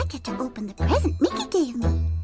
get to open the present Mickey gave me.